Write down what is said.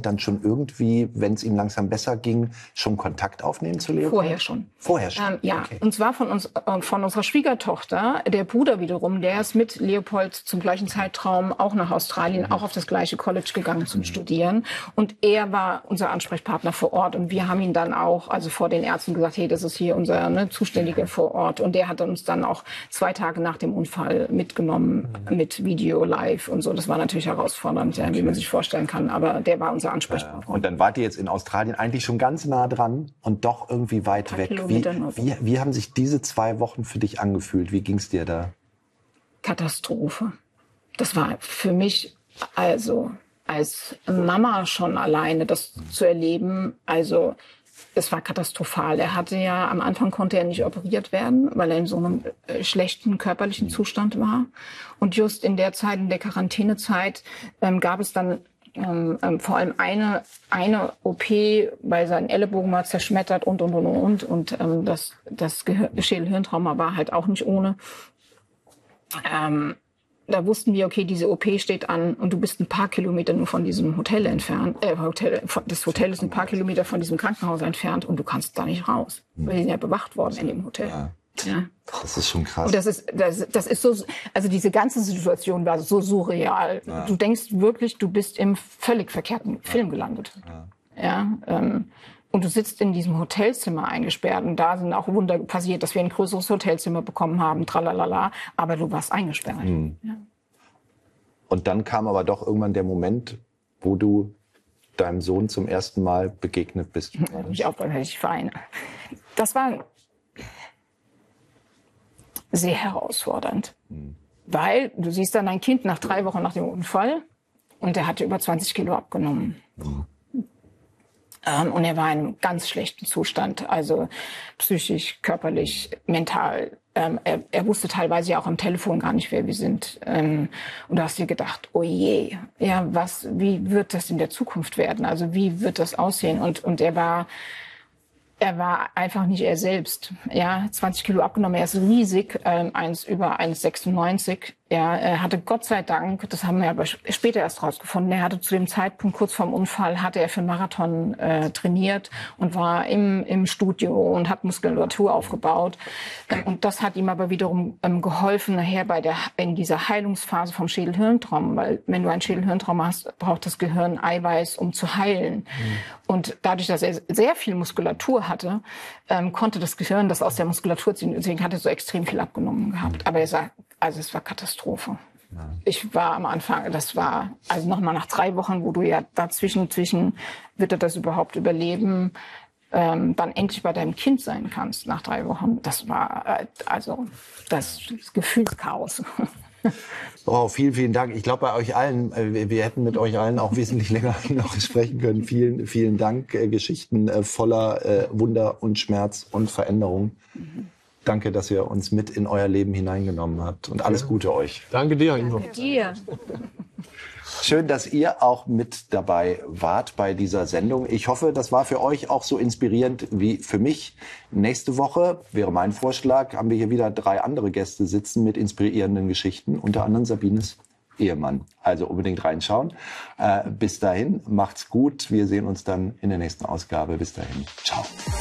dann schon irgendwie, wenn es ihm langsam besser ging, schon Kontakt aufnehmen zu Leopold? Vorher schon. Vorher schon? Ja, okay. Und zwar von unserer Schwiegertochter. Der Bruder wiederum, der ist mit Leopold zum gleichen Zeitraum auch nach Australien, auch auf das gleiche College gegangen zum Studieren. Und er war unser Ansprechpartner vor Ort. Und wir haben ihn dann auch, also vor den Ärzten gesagt, hey, das ist hier unser Zuständiger vor Ort. Und der hat uns dann auch 2 Tage nach dem Unfall mitgenommen mit Video live und so. Das war natürlich herausfordernd, wie man sich vorstellen kann. Aber der war unser Ansprechpartner. Und dann wart ihr jetzt in Australien eigentlich schon ganz nah dran und doch irgendwie weit weg. Wie haben sich diese 2 Wochen für dich angefühlt? Wie ging es dir da? Katastrophe. Das war für mich, also als Mama schon alleine, das zu erleben, also es war katastrophal. Er hatte ja, am Anfang konnte er nicht operiert werden, weil er in so einem schlechten körperlichen Zustand war. Und just in der Zeit, in der Quarantänezeit, gab es dann vor allem eine OP, weil sein Ellenbogen war zerschmettert und. Und das Schädelhirntrauma war halt auch nicht ohne. Da wussten wir, okay, diese OP steht an und du bist ein paar Kilometer nur von diesem Hotel entfernt. Das Hotel ist ein paar Kilometer von diesem Krankenhaus entfernt und du kannst da nicht raus. Weil die sind ja bewacht worden in dem Hotel. Ja. Das ist schon krass. Und das ist so, also diese ganze Situation war so surreal. Ja. Du denkst wirklich, du bist im völlig verkehrten Film gelandet. Und du sitzt in diesem Hotelzimmer eingesperrt und da sind auch Wunder passiert, dass wir ein größeres Hotelzimmer bekommen haben, tralalala, aber du warst eingesperrt. Ja. Und dann kam aber doch irgendwann der Moment, wo du deinem Sohn zum ersten Mal begegnet bist. Ich weine. Das war sehr herausfordernd, weil du siehst dann dein Kind nach 3 Wochen nach dem Unfall und er hatte über 20 Kilo abgenommen. Und er war in einem ganz schlechten Zustand, also psychisch, körperlich, mental. Er wusste teilweise ja auch am Telefon gar nicht, wer wir sind. Und du hast dir gedacht, oh je, ja, wie wird das in der Zukunft werden? Also wie wird das aussehen? Und er war einfach nicht er selbst. Ja, 20 Kilo abgenommen, er ist riesig, über 1,96. Er hatte Gott sei Dank, das haben wir aber später erst rausgefunden, er hatte zu dem Zeitpunkt, kurz vorm Unfall, hatte er für einen Marathon trainiert und war im Studio und hat Muskulatur aufgebaut. Und das hat ihm aber wiederum geholfen nachher in dieser Heilungsphase vom Schädelhirntrauma, weil wenn du ein Schädelhirntrauma hast, braucht das Gehirn Eiweiß, um zu heilen. Und dadurch, dass er sehr viel Muskulatur hatte, konnte das Gehirn das aus der Muskulatur ziehen. Deswegen hat er so extrem viel abgenommen gehabt. Aber es war Katastrophe. Ja. Ich war am Anfang, also nochmal nach 3 Wochen, wo du ja dazwischen, wird er das überhaupt überleben, dann endlich bei deinem Kind sein kannst nach 3 Wochen. Das war das Gefühlschaos. Oh, vielen, vielen Dank. Ich glaube, bei euch allen, wir hätten mit euch allen auch wesentlich länger noch sprechen können. Vielen, vielen Dank. Geschichten voller Wunder und Schmerz und Veränderung. Danke, dass ihr uns mit in euer Leben hineingenommen habt. Und alles Gute euch. Danke dir, Ingo. Danke dir. Schön, dass ihr auch mit dabei wart bei dieser Sendung. Ich hoffe, das war für euch auch so inspirierend wie für mich. Nächste Woche wäre mein Vorschlag, haben wir hier wieder 3 andere Gäste sitzen mit inspirierenden Geschichten, unter anderem Sabines Ehemann. Also unbedingt reinschauen. Bis dahin, macht's gut. Wir sehen uns dann in der nächsten Ausgabe. Bis dahin. Ciao.